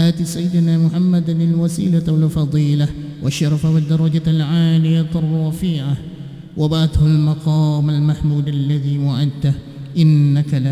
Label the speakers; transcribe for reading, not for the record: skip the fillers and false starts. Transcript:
Speaker 1: آت سيدنا محمد الوسيلة والفضيلة والشرف والدرجة العالية الرفيعة وبعثه المقام المحمود